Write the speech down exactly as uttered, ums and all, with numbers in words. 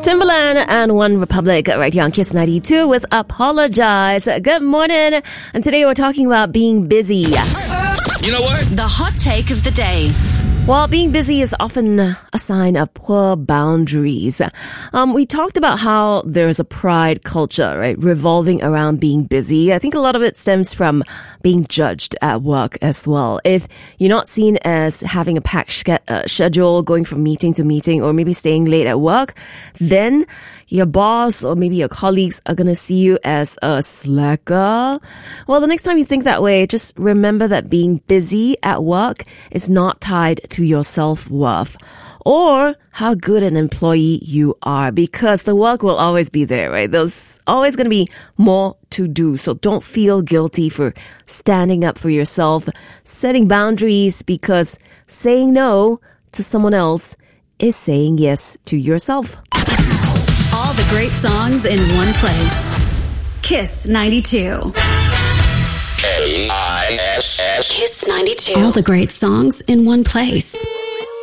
Timbaland and One Republic right here on Kiss ninety-two with Apologize. Good morning. And today we're talking about being busy. You know what? The hot take of the day. While being busy is often a sign of poor boundaries, um, we talked about how there's a pride culture, right, revolving around being busy. I think a lot of it stems from being judged at work as well. If you're not seen as having a packed sch- uh, schedule, going from meeting to meeting, or maybe staying late at work, then your boss or maybe your colleagues are going to see you as a slacker. Well, the next time you think that way, just remember that being busy at work is not tied to your self-worth or how good an employee you are, because the work will always be there, right? There's always going to be more to do. So don't feel guilty for standing up for yourself, setting boundaries, because saying no to someone else is saying yes to yourself. All the great songs in one place. Kiss ninety-two. K I S S. Kiss ninety-two. All the great songs in one place.